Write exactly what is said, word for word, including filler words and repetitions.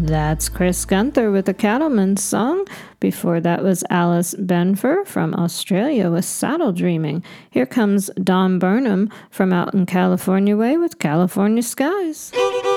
That's Chris Gunther with the Cattleman's Song. Before that was Alice Benfer from Australia with Saddle Dreaming. Here comes Don Burnham from out in California Way with California Skies.